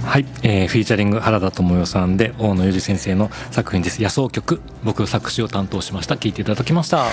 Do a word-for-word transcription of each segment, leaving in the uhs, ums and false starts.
はい、えー、フィーチャリング原田知世さんで大野裕二先生の作品です。野草曲、僕作詞を担当しました。聴いていただきました。はい、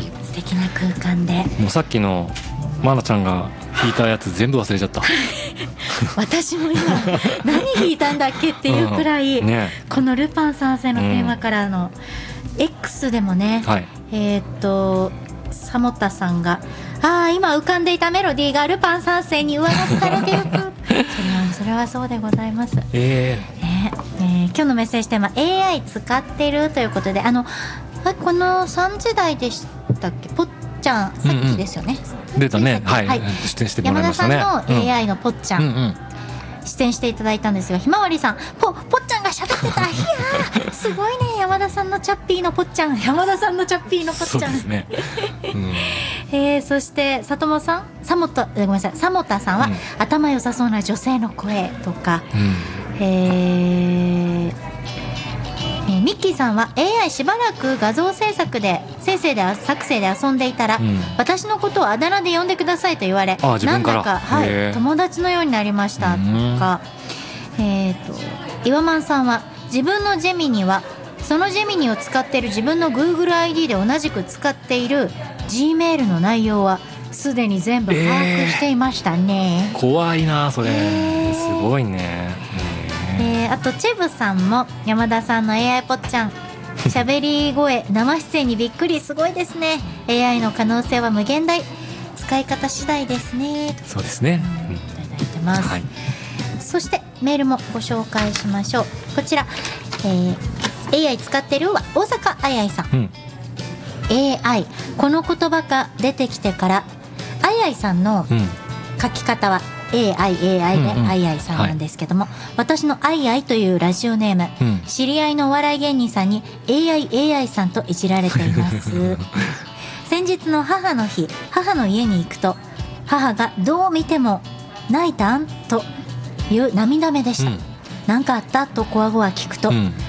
素敵な空間で、 もうさっきのマナちゃんが弾いたやつ全部忘れちゃった私も今何弾いたんだっけっていうくらい、うんね、このルパン三世のテーマからの、うん、X でもね、はい、えー、っとサモタさんがああ今浮かんでいたメロディーがルパン三世に上書きされていくそれはそれはそうでございます、えーねえー、今日のメッセージテーマ エーアイ 使ってるということで、あのこのさんじ台でしたっけ、ぽっちゃんさっきですよね、 うんうん、出たね、はい、はい、出演してもらいましたね。 山田さんの エーアイ のぽっちゃん、うんうんうん、出演していただいたんですが、ひまわりさんぽぽっちゃんが喋ってたいやすごいね、山田さんのチャッピーのぽっちゃん、山田さんのチャッピーのぽっちゃん、そうですね、うんえー、そして里もさんさもたごめんなさいさもたさんは、うん、頭良さそうな女性の声とか、うんえーえー、ミッキーさんは エーアイ しばらく画像制作で生成で作成で遊んでいたら、うん、私のことをあだ名で呼んでくださいと言われ、 あなんだか、はい、友達のようになりましたとか、えー、と岩満さんは自分のジェミニはそのジェミニを使っている自分の Google アイディー で同じく使っている Gmail の内容はすでに全部把握していましたね、 えー、怖いなそれ、えー、すごいね、 えー、あとチェブさんも山田さんの エーアイ ぽっちゃん喋り声生出演にびっくり、すごいですね、 エーアイ の可能性は無限大、使い方次第ですね。 そうですね、 うん、いただいてます、はい、そしてメールもご紹介しましょう。こちら、えー、エーアイ 使ってるは大阪あいあいさん、うん、エーアイ この言葉が出てきてからあいあいさんの書き方は エーアイエーアイ であいあいさんなんですけども、はい、私のあいあいというラジオネーム、うん、知り合いのお笑い芸人さんに エーアイエーアイ さんといじられています先日の母の日、母の家に行くと母がどう見ても泣いたんという涙目でした、うん、なんかあったとこわごわ聞くと、うん、